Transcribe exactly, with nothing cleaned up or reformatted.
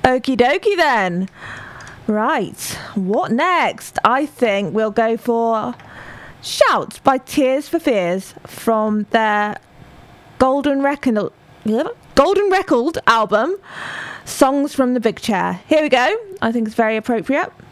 Okie dokie then. Right, what next? I think we'll go for Shout by Tears for Fears from their Golden Record, Golden Record album, Songs from the Big Chair. Here we go. I think it's very appropriate.